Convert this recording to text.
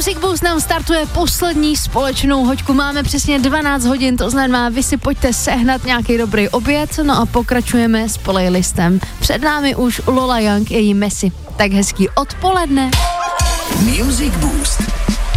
Music Boost nám startuje poslední společnou hoďku. Máme přesně 12 hodin, to znamená, vy si pojďte sehnat nějaký dobrý oběd, no a pokračujeme s playlistem. Před námi už Lola Young, její Messi. Tak hezký odpoledne. Music Boost.